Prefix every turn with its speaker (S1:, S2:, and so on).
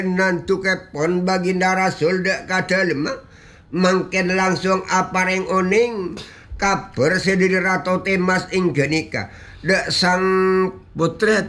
S1: nantu kepon baginda Rasul dek kadalem mangken langsung apareng oning kabar sediri Ratu Temas ing genika dek sang putret